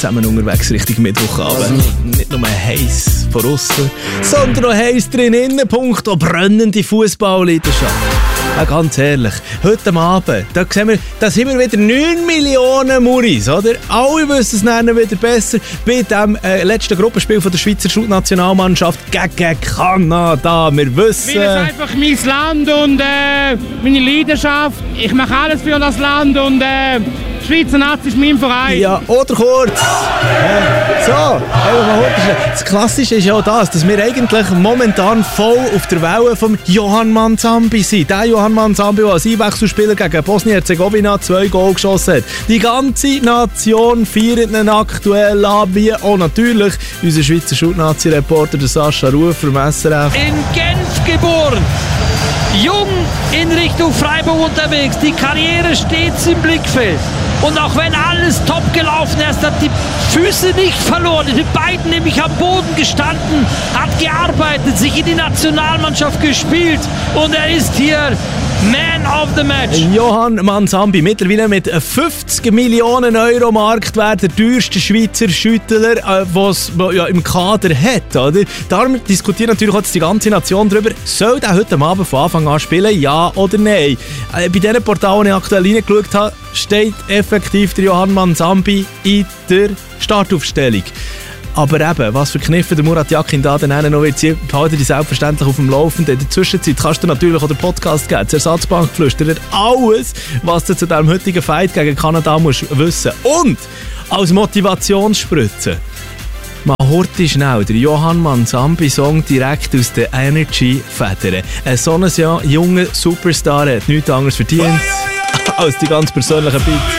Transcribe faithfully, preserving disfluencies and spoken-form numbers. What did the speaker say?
zusammen unterwegs Richtung Mittwochabend. Nicht nur heiß von außen, sondern auch heiß drin innen. Punkt auch brennende Fußballleidenschaft. Ja, ganz ehrlich, heute Abend, da, sehen wir, da sind wir wieder neun Millionen Muris, oder? Alle wissen es nennen wieder besser bei dem äh, letzten Gruppenspiel von der Schweizer Nationalmannschaft gegen Kanada. Wir wissen... Weil es einfach mein Land und äh, meine Leidenschaft. Ich mache alles für das Land und äh, die Schweizer Nazi ist mein Verein. Ja, oder kurz. Äh, so, mal das Klassische ist ja auch das, dass wir eigentlich momentan voll auf der Welle vom Johann Manzambi sind. Der Johann Manzambi, der als Einwechselspieler gegen Bosnien-Herzegowina zwei Goal geschossen hat. Die ganze Nation feiert ihn aktuell an, wie auch natürlich unser Schweizer Schulnazi-Reporter Sascha Rufer vom S R F. In Genf geboren. Jung in Richtung Freiburg unterwegs. Die Karriere stets im Blickfeld. Und auch wenn alles top gelaufen ist, hat die Füße nicht verloren. Die beiden nämlich am Boden gestanden, hat gearbeitet, sich in die Nationalmannschaft gespielt. Und er ist hier Man of the Match. Johann Manzambi, mittlerweile mit fünfzig Millionen Euro Marktwert, der teuerste Schweizer Schüttler, äh, was ja im Kader hat. Oder? Darum diskutiert natürlich auch jetzt die ganze Nation darüber, soll der heute Abend von Anfang an spielen, ja oder nein? Äh, bei diesen Portalen, die ich aktuell reingeschaut habe, steht effektiv der Johann Manzambi in der Startaufstellung. Aber eben, was für Kniffe der Murat Yakin da dann noch wird, sie behalten die selbstverständlich auf dem Laufenden. In der Zwischenzeit kannst du natürlich auch den Podcast geben, das Ersatzbankflüster, alles, was du zu diesem heutigen Fight gegen Kanada musst wissen. Und als Motivationsspritze, mal horti schnell, der Johann Manzambi-Song direkt aus den Energy-Federn. Ein so ein junger Superstar hat nichts anderes verdient als die ganz persönlichen Beats.